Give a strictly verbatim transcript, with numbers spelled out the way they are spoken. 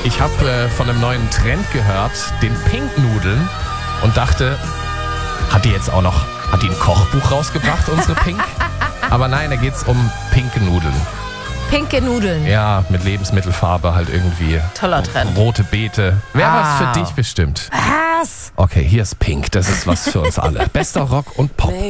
Ich habe äh, von einem neuen Trend gehört, den Pink-Nudeln, und dachte, hat die jetzt auch noch, hat die ein Kochbuch rausgebracht, unsere Pink? Aber nein, da geht's um pinke Nudeln. Pinke Nudeln. Ja, mit Lebensmittelfarbe halt irgendwie. Toller Trend. Rote Beete. Wäre Ah. was für dich bestimmt. Was? Okay, hier ist Pink. Das ist was für uns alle. Bester Rock und Pop.